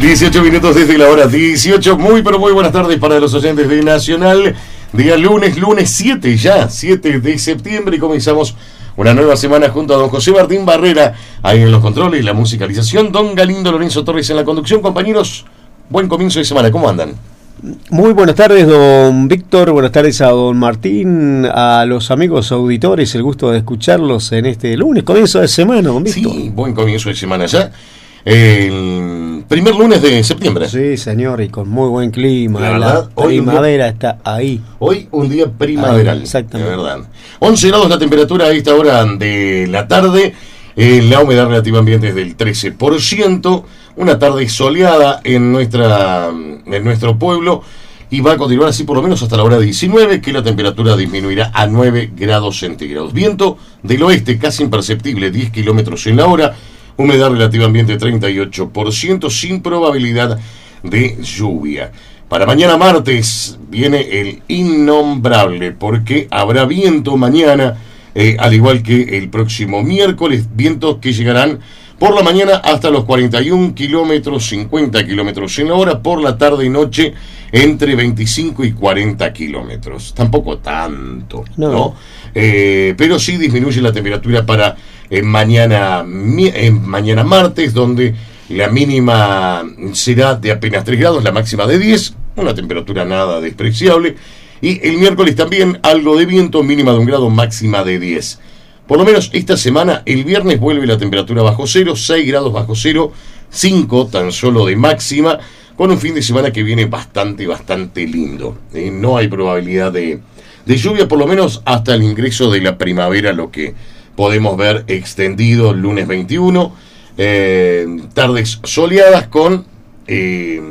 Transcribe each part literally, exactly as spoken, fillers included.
dieciocho minutos desde la hora dieciocho. Muy pero muy buenas tardes para los oyentes de Nacional. Día lunes, lunes siete ya, siete de septiembre, y comenzamos una nueva semana junto a don José Martín Barrera, ahí en los controles y la musicalización, don Galindo Lorenzo Torres en la conducción. Compañeros, buen comienzo de semana, ¿cómo andan? Muy buenas tardes, don Víctor, buenas tardes a don Martín, a los amigos auditores, el gusto de escucharlos en este lunes, comienzo de semana, don Víctor. Sí, buen comienzo de semana ya. El primer lunes de septiembre. Sí, señor, y con muy buen clima. La verdad, la primavera día, está ahí. Hoy un día primaveral. Ahí, exactamente. De verdad. once grados la temperatura a esta hora de la tarde. Eh, la humedad relativa ambiente es del trece por ciento. Una tarde soleada en, nuestra, en nuestro pueblo. Y va a continuar así por lo menos hasta la hora diecinueve, que la temperatura disminuirá a nueve grados centígrados. Viento del oeste casi imperceptible, diez kilómetros en la hora. Humedad relativa ambiente treinta y ocho por ciento, sin probabilidad de lluvia. Para mañana martes viene el innombrable, porque habrá viento mañana, eh, al igual que el próximo miércoles, vientos que llegarán por la mañana hasta los cuarenta y un kilómetros, cincuenta kilómetros en la hora, por la tarde y noche entre veinticinco y cuarenta kilómetros. Tampoco tanto, ¿no? ¿no? Eh, pero sí disminuye la temperatura para eh, mañana, eh, mañana martes, donde la mínima será de apenas tres grados, la máxima de diez, una temperatura nada despreciable. Y el miércoles también algo de viento, mínima de un grado, máxima de diez. Por lo menos esta semana, el viernes vuelve la temperatura bajo cero, seis grados bajo cero, cinco tan solo de máxima, con un fin de semana que viene bastante, bastante lindo. Eh, no hay probabilidad de, de lluvia, por lo menos hasta el ingreso de la primavera, lo que podemos ver extendido el lunes veintiuno. Eh, tardes soleadas con eh,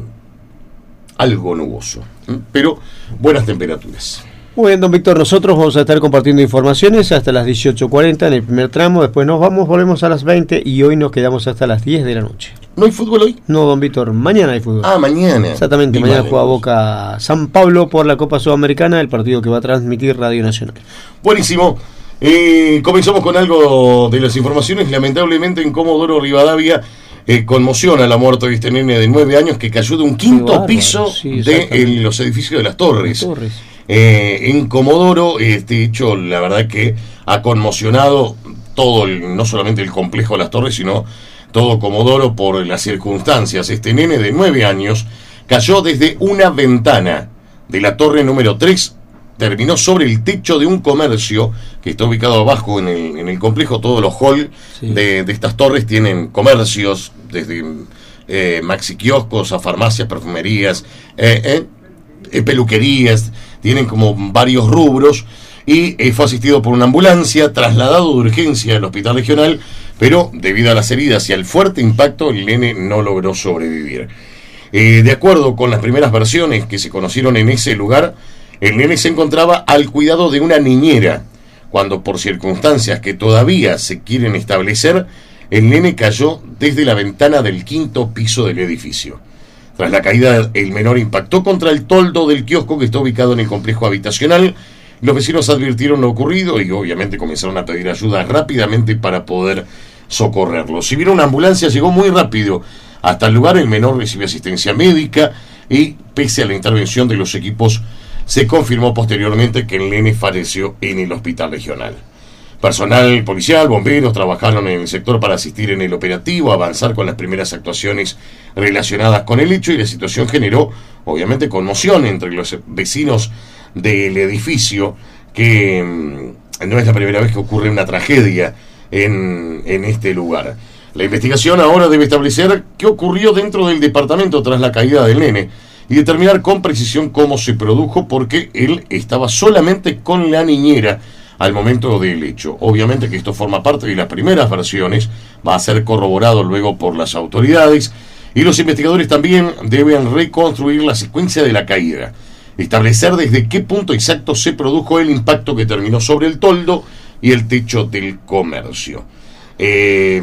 algo nuboso, ¿eh? Pero buenas temperaturas. Muy bien, don Víctor, nosotros vamos a estar compartiendo informaciones hasta las dieciocho cuarenta en el primer tramo, después nos vamos, volvemos a las veinte y hoy nos quedamos hasta las diez de la noche. ¿No hay fútbol hoy? No, don Víctor, mañana hay fútbol. Ah, mañana. Exactamente, mañana juega Boca San Pablo por la Copa Sudamericana, el partido que va a transmitir Radio Nacional. Buenísimo. Eh, comenzamos con algo de las informaciones. Lamentablemente en Comodoro Rivadavia eh, conmociona la muerte de este nene de nueve años que cayó de un quinto bárbaro, piso sí, de el, los edificios de las Torres. Las Torres. Eh, en Comodoro, este hecho la verdad que ha conmocionado todo, el, no solamente el complejo de las Torres, sino todo Comodoro por las circunstancias. Este nene de nueve años cayó desde una ventana de la torre número tres, terminó sobre el techo de un comercio que está ubicado abajo en el, en el complejo. Todos los halls sí. de, de estas torres tienen comercios, desde eh, maxi kioscos a farmacias, perfumerías, eh, eh, eh, peluquerías, tienen como varios rubros, y eh, fue asistido por una ambulancia, trasladado de urgencia al hospital regional, pero debido a las heridas y al fuerte impacto, el nene no logró sobrevivir. Eh, de acuerdo con las primeras versiones que se conocieron en ese lugar, el nene se encontraba al cuidado de una niñera, cuando por circunstancias que todavía se quieren establecer, el nene cayó desde la ventana del quinto piso del edificio. Tras la caída, el menor impactó contra el toldo del kiosco que está ubicado en el complejo habitacional. Los vecinos advirtieron lo ocurrido y obviamente comenzaron a pedir ayuda rápidamente para poder socorrerlo. Si bien una ambulancia llegó muy rápido hasta el lugar, el menor recibió asistencia médica y, pese a la intervención de los equipos, se confirmó posteriormente que el nene falleció en el hospital regional. Personal policial, bomberos trabajaron en el sector para asistir en el operativo, avanzar con las primeras actuaciones relacionadas con el hecho, y la situación generó obviamente conmoción entre los vecinos del edificio, que mmm, no es la primera vez que ocurre una tragedia en, en este lugar. La investigación ahora debe establecer qué ocurrió dentro del departamento tras la caída del nene y determinar con precisión cómo se produjo, porque él estaba solamente con la niñera al momento del hecho. Obviamente que esto forma parte de las primeras versiones, va a ser corroborado luego por las autoridades, y los investigadores también deben reconstruir la secuencia de la caída, establecer desde qué punto exacto se produjo el impacto que terminó sobre el toldo y el techo del comercio. Eh,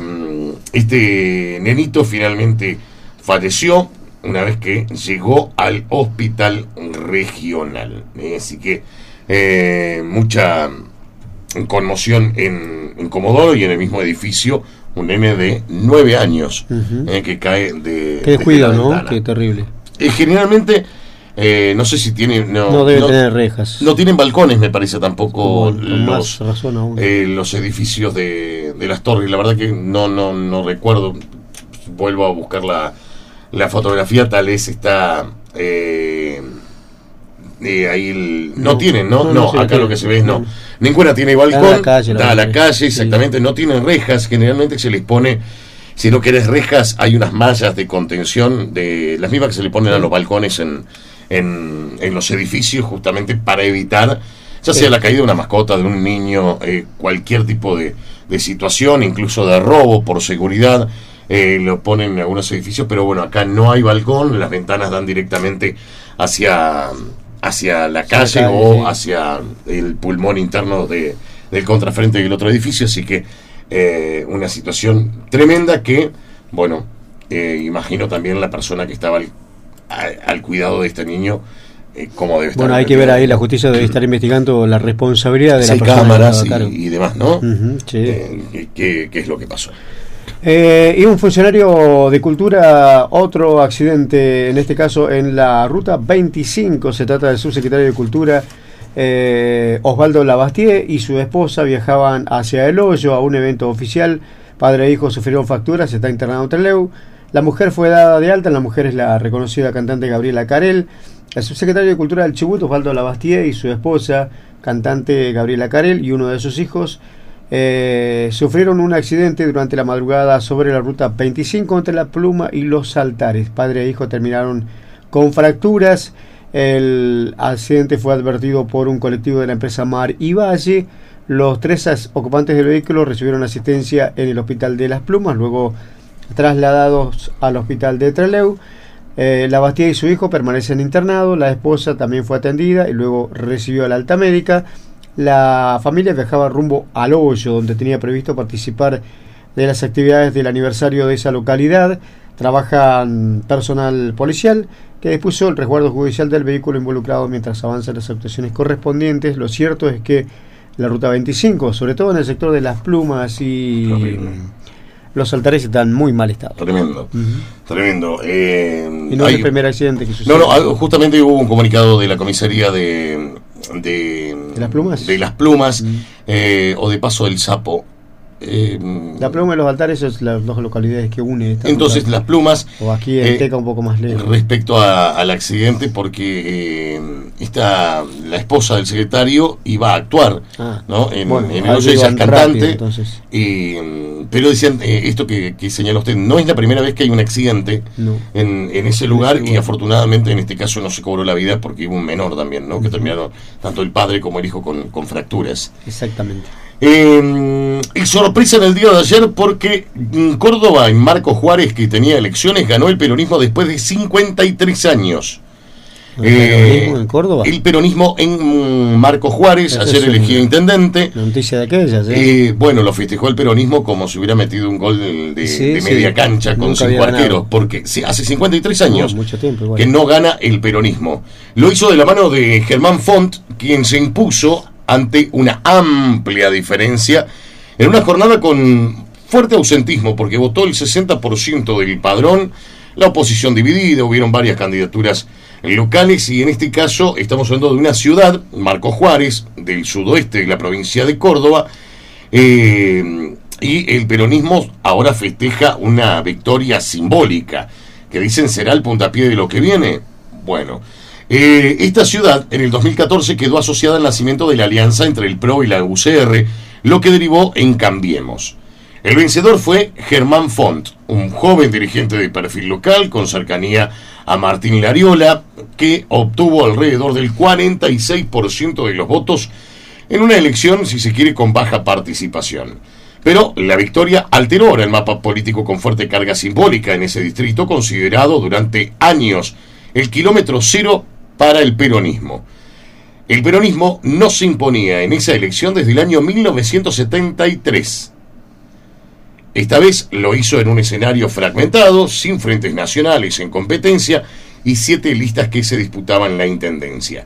este nenito finalmente falleció una vez que llegó al hospital regional. Eh, así que eh, mucha conmoción en, en Comodoro y en el mismo edificio, un nene de nueve años, uh-huh. eh, que cae de... Qué descuido, de ¿no? Qué terrible. Eh, generalmente, eh, no sé si tiene... No, no debe no, tener rejas. No tienen balcones, me parece, tampoco con, con los, razón aún. Eh, los edificios de, de las torres. La verdad que no, no, no recuerdo, vuelvo a buscar la, la fotografía, tal vez está... Eh, Eh, ahí el, no, no tienen, ¿no? No, no, no acá lo que se ve es no. Ninguna tiene balcón, da a la calle, da a la calle exactamente, sí. No tienen rejas, generalmente se les pone, si no querés rejas, hay unas mallas de contención, de las mismas que se le ponen a los balcones en, en, en los edificios, justamente para evitar, ya sea sí. la caída de una mascota, de un niño, eh, cualquier tipo de, de situación, incluso de robo por seguridad, eh, lo ponen en algunos edificios, pero bueno, acá no hay balcón, las ventanas dan directamente hacia... hacia la calle, calle o sí. hacia el pulmón interno de, del contrafrente del otro edificio, así que eh, una situación tremenda que, bueno, eh, imagino también la persona que estaba al, al, al cuidado de este niño, eh, cómo debe estar. Bueno, hay que ver ahí, la justicia debe estar investigando la responsabilidad de sí, la persona. Cámaras y, y demás, ¿no? Uh-huh, sí. eh, ¿qué, ¿Qué es lo que pasó? Eh, y un funcionario de cultura, otro accidente, en este caso en la ruta veinticinco, se trata del subsecretario de Cultura, eh, Osvaldo Labastié, y su esposa viajaban hacia El Hoyo a un evento oficial. Padre e hijo sufrieron fracturas, está internado en Trelew. La mujer fue dada de alta, la mujer es la reconocida cantante Gabriela Carel. El subsecretario de Cultura del Chubut, Osvaldo Labastié, y su esposa, cantante Gabriela Carel, y uno de sus hijos, Eh, sufrieron un accidente durante la madrugada sobre la ruta veinticinco entre La Pluma y Los Altares. Padre e hijo terminaron con fracturas. El accidente fue advertido por un colectivo de la empresa Mar y Valle. Los tres ocupantes del vehículo recibieron asistencia en el hospital de Las Plumas, luego trasladados al hospital de Trelew. Eh, Labastié y su hijo permanecen internados. La esposa también fue atendida y luego recibió la alta médica. La familia viajaba rumbo al Hoyo, donde tenía previsto participar de las actividades del aniversario de esa localidad. Trabajan personal policial que dispuso el resguardo judicial del vehículo involucrado mientras avanzan las actuaciones correspondientes. Lo cierto es que la ruta veinticinco, sobre todo en el sector de Las Plumas y Tremendo. Los Altares, están en muy mal estado. Tremendo, uh-huh. tremendo. Eh, y no hay, es el primer accidente que sucede. No, no, justamente hubo un comunicado de la comisaría de... De, ¿De las plumas? De las plumas, mm. eh, o de Paso del Sapo. Eh, la Pluma y Los Altares son las dos localidades que une esta entonces ruta. Las Plumas, o aquí en eh, Teca un poco más lejos. Respecto a, al accidente, porque eh, esta, la esposa del secretario iba a actuar, ah, ¿no? En, bueno, en el Hoyo, ella es cantante, rápido, y, pero decían, eh, esto que, que señala usted, no es la primera vez que hay un accidente no. en, en ese lugar, en ese y afortunadamente en este caso no se cobró la vida porque hubo un menor también, ¿no? Uh-huh. Que terminaron tanto el padre como el hijo con, con fracturas. Exactamente. Eh, y sorpresa en el día de ayer porque en Córdoba, en Marcos Juárez, que tenía elecciones, ganó el peronismo después de cincuenta y tres años. ¿El eh, peronismo en Córdoba? El peronismo en Marcos Juárez, ayer es elegido una, intendente. Una noticia de aquellas, ¿eh? Eh, bueno, lo festejó el peronismo como si hubiera metido un gol de, de, sí, de media sí. cancha con Nunca cinco arqueros, porque sí, hace cincuenta y tres años no, mucho tiempo, igual. que no gana el peronismo. Lo hizo de la mano de Germán Font, quien se impuso ante una amplia diferencia en una jornada con fuerte ausentismo, porque votó el sesenta por ciento del padrón, la oposición dividida, hubieron varias candidaturas locales y en este caso estamos hablando de una ciudad, Marcos Juárez, del sudoeste de la provincia de Córdoba, eh, y el peronismo ahora festeja una victoria simbólica, que dicen será el puntapié de lo que viene. Bueno, Eh, esta ciudad en el dos mil catorce quedó asociada al nacimiento de la alianza entre el P R O y la U C R, lo que derivó en Cambiemos. El vencedor fue Germán Font, un joven dirigente de perfil local con cercanía a Martín Lariola, que obtuvo alrededor del cuarenta y seis por ciento de los votos en una elección, si se quiere, con baja participación. Pero la victoria alteró ahora el mapa político con fuerte carga simbólica en ese distrito, considerado durante años el kilómetro cero para el peronismo. El peronismo no se imponía en esa elección desde el año mil novecientos setenta y tres. Esta vez lo hizo en un escenario fragmentado, sin frentes nacionales en competencia y siete listas que se disputaban la intendencia.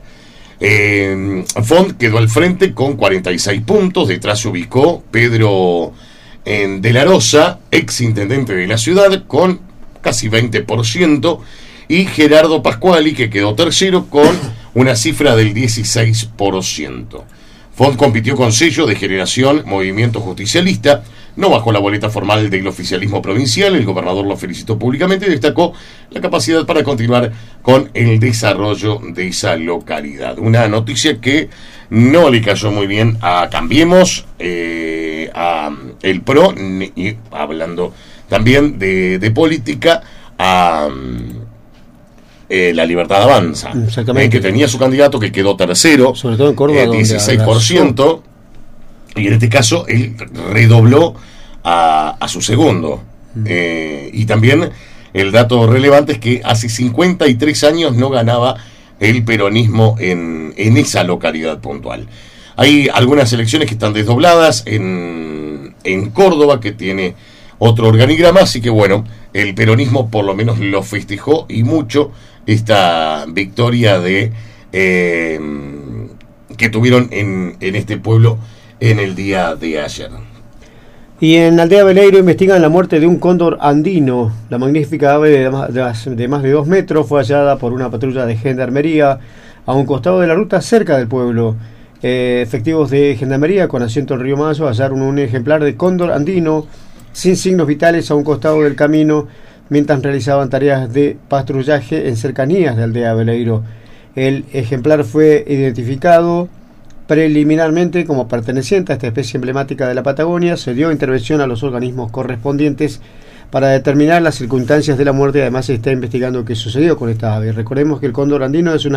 Eh, Font quedó al frente con cuarenta y seis puntos, detrás se ubicó Pedro en De la Rosa, ex intendente de la ciudad, con casi veinte por ciento, y Gerardo Pascuali, que quedó tercero, con una cifra del dieciséis por ciento. Font compitió con sello de Generación Movimiento Justicialista, no bajó la boleta formal del oficialismo provincial. El gobernador lo felicitó públicamente y destacó la capacidad para continuar con el desarrollo de esa localidad. Una noticia que no le cayó muy bien a Cambiemos, eh, a el P R O, y hablando también de, de política, a eh, La Libertad Avanza, eh, que tenía su candidato que quedó tercero, sobre todo en Córdoba, eh, dieciséis por ciento, y en este caso él redobló a, a su segundo. Mm. Eh, y también el dato relevante es que hace cincuenta y tres años no ganaba el peronismo en, en esa localidad puntual. Hay algunas elecciones que están desdobladas en, en Córdoba, que tiene otro organigrama, así que bueno, el peronismo por lo menos lo festejó y mucho esta victoria de eh, que tuvieron en, en este pueblo en el día de ayer. Y en Aldea Beleiro investigan la muerte de un cóndor andino. La magnífica ave de más de, de más de dos metros fue hallada por una patrulla de gendarmería a un costado de la ruta cerca del pueblo. Eh, efectivos de gendarmería con asiento en Río Mayo hallaron un ejemplar de cóndor andino sin signos vitales a un costado del camino mientras realizaban tareas de patrullaje en cercanías de Aldea Beleiro. El ejemplar fue identificado preliminarmente como perteneciente a esta especie emblemática de la Patagonia. Se dio intervención a los organismos correspondientes para determinar las circunstancias de la muerte. Además se está investigando qué sucedió con esta ave. Recordemos que el cóndor andino es una